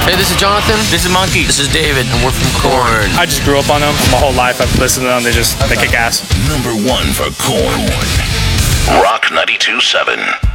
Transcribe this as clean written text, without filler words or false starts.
Hey, this is Jonathan. This is Monkey. This is David, and we're from Korn. I just grew up on them. My whole life I've listened to them. They kick ass. Number one for Korn. Rock 92.7.